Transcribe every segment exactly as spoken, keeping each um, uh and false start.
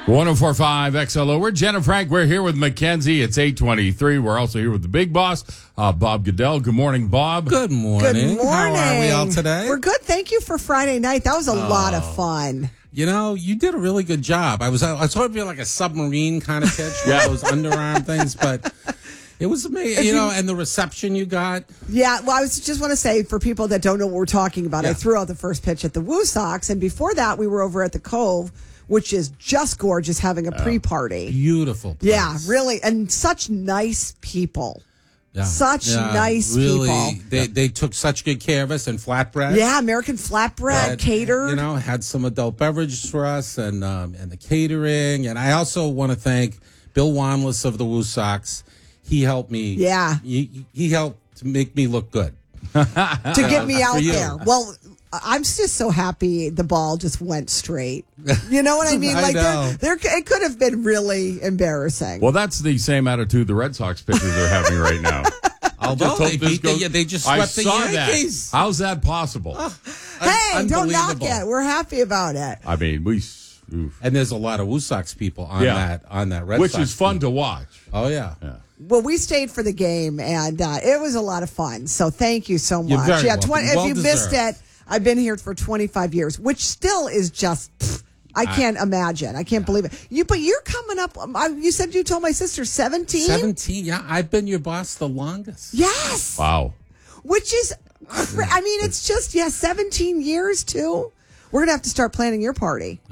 one oh four point five X L O. We're Jen and Frank. We're here with Mackenzie. It's eight twenty-three. We're also here with the big boss, uh, Bob Goodell. Good morning, Bob. Good morning. Good morning. How are we all today? We're good. Thank you for Friday night. That was a oh. lot of fun. You know, you did a really good job. I was I was hoping to be like a submarine kind of pitch with those underarm things, but it was amazing. You know, and the reception you got. Yeah, well, I was just want to say for people that don't know what we're talking about, yeah. I threw out the first pitch at the Woo Sox, and before that, we were over at the Cove, which is just gorgeous, having a pre-party. Beautiful place. Yeah, really, and such nice people. Yeah. Such yeah, nice really, people. They they took such good care of us, and flatbread. Yeah, American flatbread, uh, catered. You know, had some adult beverages for us, and um, and the catering. And I also want to thank Bill Wanless of the Woo Sox. He helped me. Yeah. He, he helped to make me look good. To get me out there. Well, I'm just so happy the ball just went straight. You know what I mean? I like know. There, there, it could have been really embarrassing. Well, that's the same attitude the Red Sox pitchers are having right now. Although they, beat goes, the, they just I swept the saw Yankees. That. How's that possible? Oh, hey, don't knock it. We're happy about it. I mean, we. Oof. And there's a lot of Woo Sox people on yeah. that on that Red Which Sox is fun team. to watch. Oh yeah. yeah. Well, we stayed for the game, and uh, it was a lot of fun. So thank you so much. You're very yeah, welcome. twenty, if Well you deserved. missed it, I've been here for twenty-five years, which still is just. Pfft, I can't I, imagine. I can't yeah. believe it. You, but you're coming up. I, you said you told my sister seventeen. Seventeen. Yeah, I've been your boss the longest. Yes. Wow. Which is, I mean, it's just yeah, seventeen years too. We're gonna have to start planning your party.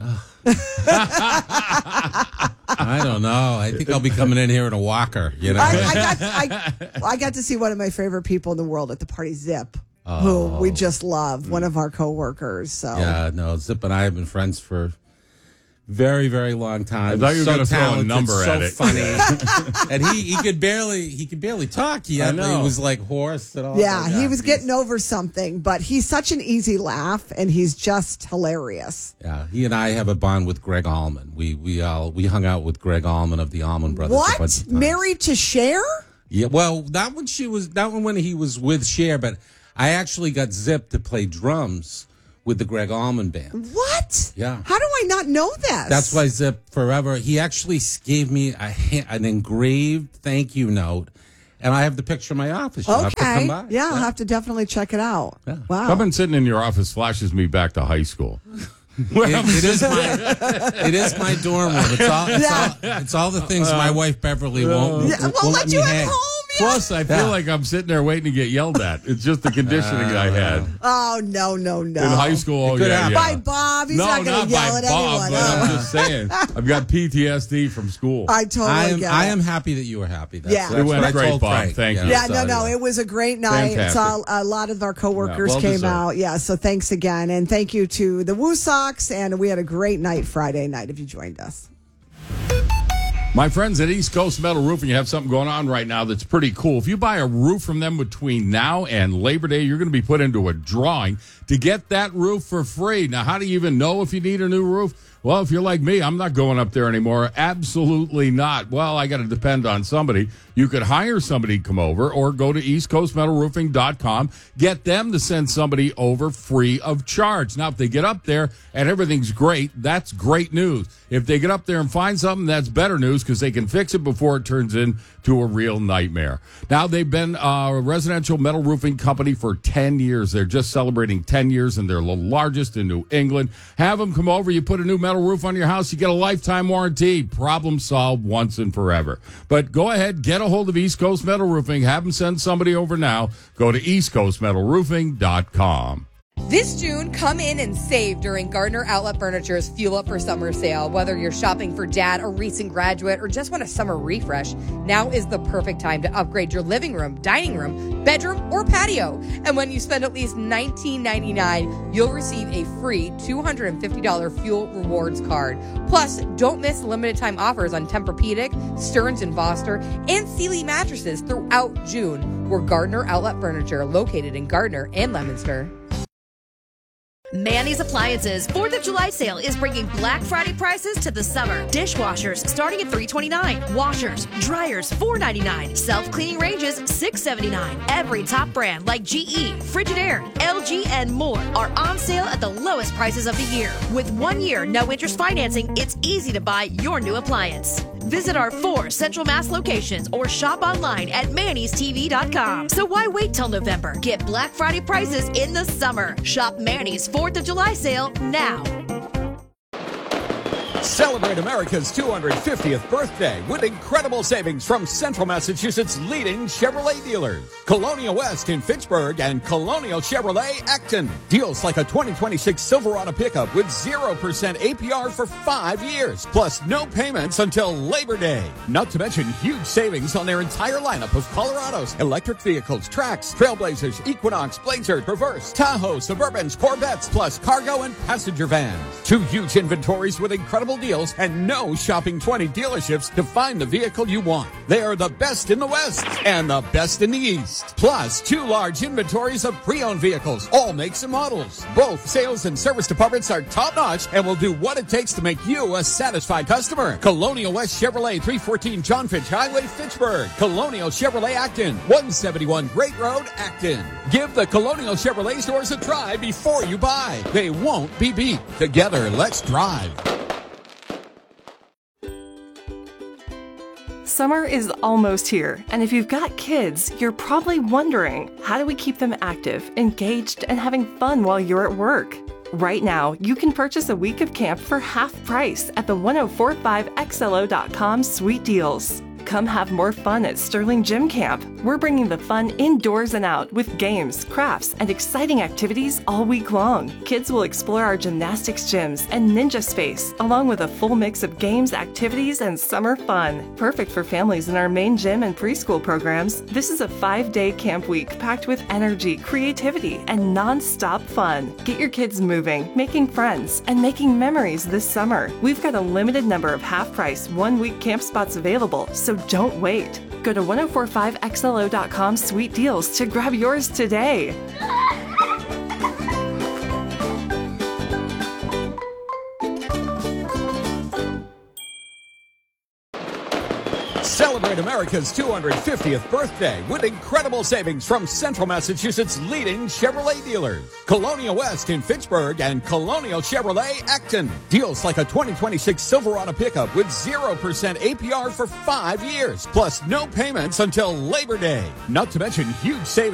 I don't know. I think I'll be coming in here in a walker. You know, I, I got I, I got to see one of my favorite people in the world at the party, Zip. Oh. Who we just love, one of our coworkers. So yeah, no, Zip and I have been friends for very, very long time. I thought you were so going to throw a number so at it. Funny, and he, he could barely he could barely talk. He, had, he was like hoarse and all. Yeah, that. he was he's, getting over something, but he's such an easy laugh, and he's just hilarious. Yeah, he and I have a bond with Greg Allman. We we all we hung out with Greg Allman of the Allman Brothers. A bunch of What? times. Married to Cher? Yeah, well, that one she was that one when he was with Cher, but I actually got Zip to play drums with the Greg Allman Band. What? Yeah. How do I not know this? That's why Zip forever. He actually gave me a, an engraved thank you note, and I have the picture in my office. You'll okay. have to come by. Yeah, yeah, I'll have to definitely check it out. Yeah. Wow. I've been sitting in your office flashes me back to high school. It, it is my it is my dorm room. It's all it's, Yeah. all, it's all the things my wife Beverly won't, Yeah, won't, well, won't let let you me at hang. home. Plus, I feel Yeah. like I'm sitting there waiting to get yelled at. It's just the conditioning Uh, I had Oh, no, no, no. in high school. Oh, It could yeah, happen. yeah. By Bob. He's no, not going to yell by at Bob, anyone. but Oh. I'm just saying. I've got P T S D from school. I totally I am get I it. am happy that you were happy. That's, Yeah. that's It went what I great, told Bob. Frank, Thank you. Yeah, so, no, no. yeah. It was a great night. Fantastic. Saw a lot of our coworkers Yeah, well came deserved. out. Yeah, so thanks again. And thank you to the Woo Sox. And we had a great night Friday night if you joined us. My friends at East Coast Metal Roofing, you have something going on right now that's pretty cool. If you buy a roof from them between now and Labor Day, you're going to be put into a drawing to get that roof for free. Now, how do you even know if you need a new roof? Well, if you're like me, I'm not going up there anymore. Absolutely not. Well, I got to depend on somebody. You could hire somebody to come over or go to east coast metal roofing dot com. Get them to send somebody over free of charge. Now, if they get up there and everything's great, that's great news. If they get up there and find something, that's better news because they can fix it before it turns into a real nightmare. Now, they've been a residential metal roofing company for ten years. They're just celebrating ten years, and they're the largest in New England. Have them come over. You put a new metal roof on your house, you get a lifetime warranty. Problem solved once and forever. But go ahead, get a hold of East Coast Metal Roofing. Have them send somebody over now. Go to east coast metal roofing dot com. This June, come in and save during Gardner Outlet Furniture's Fuel Up for Summer sale. Whether you're shopping for dad, a recent graduate, or just want a summer refresh, now is the perfect time to upgrade your living room, dining room, bedroom, or patio. And when you spend at least nineteen ninety-nine dollars, you'll receive a free two hundred fifty dollars Fuel Rewards card. Plus, don't miss limited time offers on Tempur-Pedic, Stearns and Foster, and Sealy mattresses throughout June. We're Gardner Outlet Furniture, located in Gardner and Leominster. Manny's Appliances fourth of July sale is bringing Black Friday prices to the summer. Dishwashers starting at three twenty-nine. Washers, dryers four ninety-nine. Self-cleaning ranges six seventy-nine. Every top brand like G E, Frigidaire, L G, and more are on sale at the lowest prices of the year. With one year no interest financing, it's easy to buy your new appliance. Visit our four Central Mass locations or shop online at mannys t v dot com. So why wait till November? Get Black Friday prices in the summer. Shop Manny's fourth of July sale now. Celebrate America's two hundred fiftieth birthday with incredible savings from Central Massachusetts' leading Chevrolet dealers. Colonial West in Fitchburg and Colonial Chevrolet Acton. Deals like a twenty twenty-six Silverado pickup with zero percent A P R for five years, plus no payments until Labor Day. Not to mention huge savings on their entire lineup of Colorados, electric vehicles, Trax, Trailblazers, Equinox, Blazer, Traverse, Tahoe, Suburbans, Corvettes, plus cargo and passenger vans. Two huge inventories with incredible deals and no shopping twenty dealerships to find the vehicle you want. They are the best in the West and the best in the East. Plus, two large inventories of pre-owned vehicles, all makes and models. Both sales and service departments are top-notch and will do what it takes to make you a satisfied customer. Colonial West Chevrolet, three fourteen John Fitch Highway, Fitchburg. Colonial Chevrolet Acton, one seventy-one Great Road, Acton. Give the Colonial Chevrolet stores a try before you buy. They won't be beat. Together, let's drive. Summer is almost here, and if you've got kids, you're probably wondering, how do we keep them active, engaged, and having fun while you're at work? Right now, you can purchase a week of camp for half price at the ten forty-five x l o dot com Sweet Deals. Come have more fun at Sterling Gym Camp. We're bringing the fun indoors and out with games, crafts, and exciting activities all week long. Kids will explore our gymnastics gyms and ninja space, along with a full mix of games, activities, and summer fun. Perfect for families in our main gym and preschool programs. This is a five-day camp week packed with energy, creativity, and non-stop fun. Get your kids moving, making friends, and making memories this summer. We've got a limited number of half-price, one-week camp spots available, so don't wait. Go to ten forty-five x l o dot com Sweet Deals to grab yours today. Celebrate America's two hundred fiftieth birthday with incredible savings from Central Massachusetts' leading Chevrolet dealers. Colonial West in Fitchburg and Colonial Chevrolet Acton. Deals like a twenty twenty-six Silverado pickup with zero percent A P R for five years, plus no payments until Labor Day. Not to mention huge savings